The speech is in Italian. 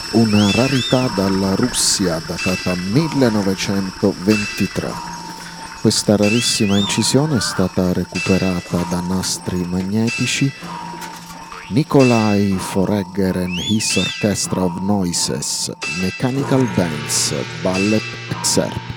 una rarità dalla Russia datata 1923. Questa rarissima incisione è stata recuperata da nastri magnetici Nikolai Foregger and His Orchestra of Noises, Mechanical Dance, Ballet Excerpt.